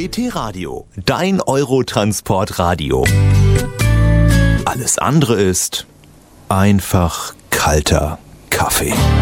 ET-Radio, dein Eurotransport-Radio. Alles andere ist einfach kalter Kaffee.